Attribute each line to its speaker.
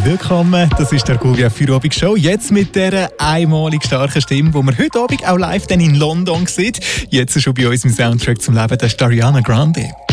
Speaker 1: Willkommen, das ist der Argovia Feierabend-Show. Jetzt mit dieser einmalig starken Stimme, die man heute Abend auch live dann in London sieht. Jetzt schon bei uns im Soundtrack zum Leben, das ist Ariana Grande.